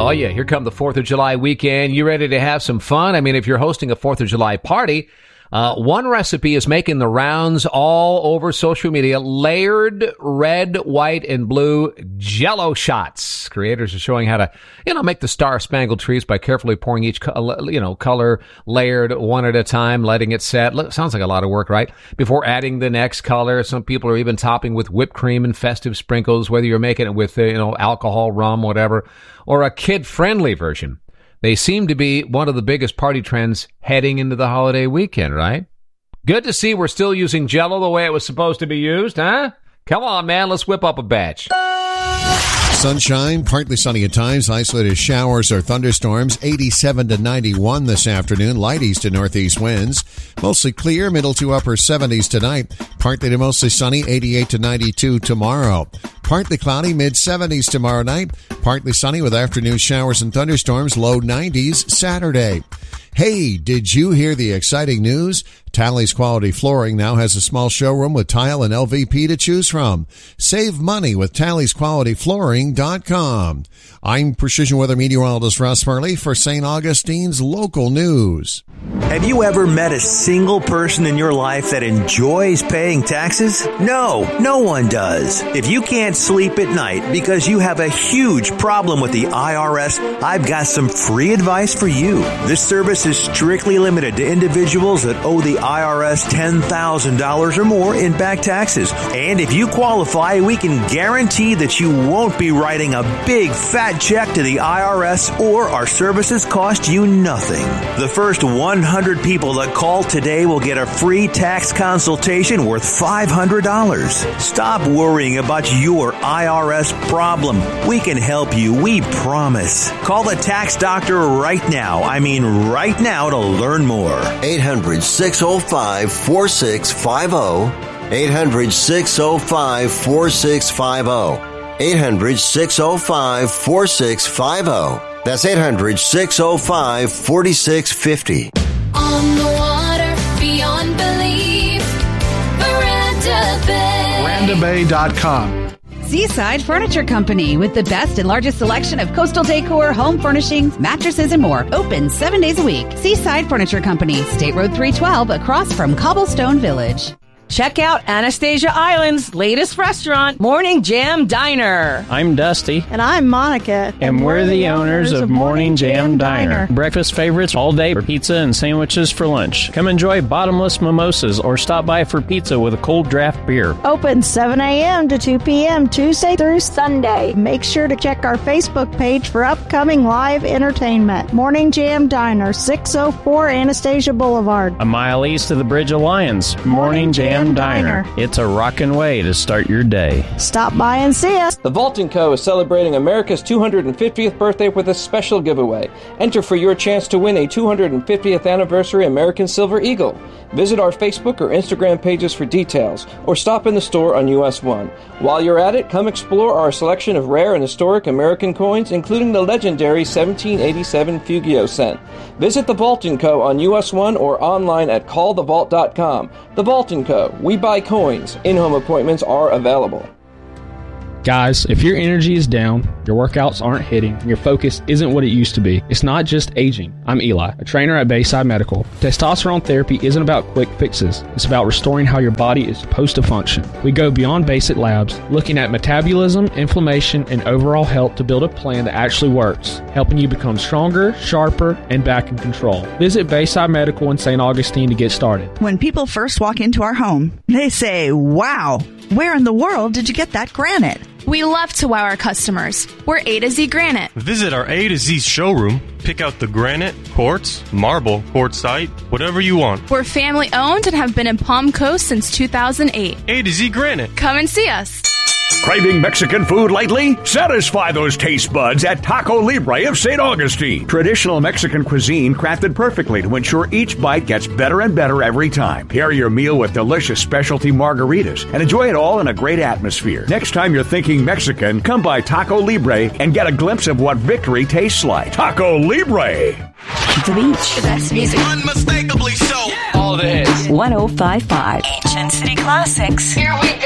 Oh, yeah. Here come the 4th of July weekend. You ready to have some fun? I mean, if you're hosting a 4th of July party, one recipe is making the rounds all over social media. Layered red, white, and blue Jell-O shots. Creators are showing how to, make the Star-Spangled Trees by carefully pouring each, color layered one at a time, letting it set. Sounds like a lot of work, right? Before adding the next color. Some people are even topping with whipped cream and festive sprinkles, whether you're making it with, alcohol, rum, whatever, or a kid-friendly version. They seem to be one of the biggest party trends heading into the holiday weekend, right? Good to see we're still using Jell-O the way it was supposed to be used, huh? Come on, man, let's whip up a batch. Sunshine, partly sunny at times, isolated showers or thunderstorms, 87 to 91 this afternoon, light east to northeast winds. Mostly clear, middle to upper 70s tonight, partly to mostly sunny, 88 to 92 tomorrow. Partly cloudy, mid-70s tomorrow night, partly sunny with afternoon showers and thunderstorms, low 90s Saturday. Hey, did you hear the exciting news? Tally's Quality Flooring now has a small showroom with tile and LVP to choose from. Save money with TallysQualityFlooring.com. I'm Precision Weather Meteorologist Russ Murley for St. Augustine's Local News. Have you ever met a single person in your life that enjoys paying taxes? No one does. If you can't sleep at night because you have a huge problem with the IRS, I've got some free advice for you. This service is strictly limited to individuals that owe the IRS $10,000 or more in back taxes. And if you qualify, we can guarantee that you won't be writing a big fat check to the IRS, or our services cost you nothing. The first 100 people that call today will get a free tax consultation worth $500. Stop worrying about your IRS problem. We can help you, we promise. Call the tax doctor right now. I mean right now to learn more. 800-605-4650. 800-605-4650. 800-605-4650. That's 800-605-4650. On the water, beyond belief, Veranda Bay. VerandaBay.com. Seaside Furniture Company, with the best and largest selection of coastal decor, home furnishings, mattresses, and more. Open 7 days a week. Seaside Furniture Company, State Road 312, across from Cobblestone Village. Check out Anastasia Island's latest restaurant, Morning Jam Diner. I'm Dusty. And I'm Monica. And we're the owners of Morning Jam Diner. Breakfast favorites all day for pizza and sandwiches for lunch. Come enjoy bottomless mimosas or stop by for pizza with a cold draft beer. Open 7 a.m. to 2 p.m. Tuesday through Sunday. Make sure to check our Facebook page for upcoming live entertainment. Morning Jam Diner, 604 Anastasia Boulevard. A mile east of the Bridge of Lions. Morning Jam Diner. It's a rockin' way to start your day. Stop by and see us. The Vault & Co. is celebrating America's 250th birthday with a special giveaway. Enter for your chance to win a 250th anniversary American Silver Eagle. Visit our Facebook or Instagram pages for details, or stop in the store on US 1. While you're at it, come explore our selection of rare and historic American coins, including the legendary 1787 Fugio cent. Visit The Vault & Co. on US 1 or online at callthevault.com. The Vault & Co. We buy coins. In-home appointments are available. Guys, if your energy is down, your workouts aren't hitting, and your focus isn't what it used to be, it's not just aging. I'm Eli, a trainer at Bayside Medical. Testosterone therapy isn't about quick fixes. It's about restoring how your body is supposed to function. We go beyond basic labs, looking at metabolism, inflammation, and overall health to build a plan that actually works, helping you become stronger, sharper, and back in control. Visit Bayside Medical in St. Augustine to get started. When people first walk into our home, they say, "Wow, where in the world did you get that granite?" We love to wow our customers. We're A to Z Granite. Visit our A to Z showroom. Pick out the granite, quartz, marble, quartzite, whatever you want. We're family owned and have been in Palm Coast since 2008. A to Z Granite. Come and see us. Craving Mexican food lately? Satisfy those taste buds at Taco Libre of St. Augustine. Traditional Mexican cuisine crafted perfectly to ensure each bite gets better and better every time. Pair your meal with delicious specialty margaritas and enjoy it all in a great atmosphere. Next time you're thinking Mexican, come by Taco Libre and get a glimpse of what victory tastes like. Taco Libre. The beach. The best music. Unmistakably so. Yeah. All the hits. 105.5. Ancient City Classics. Here we go.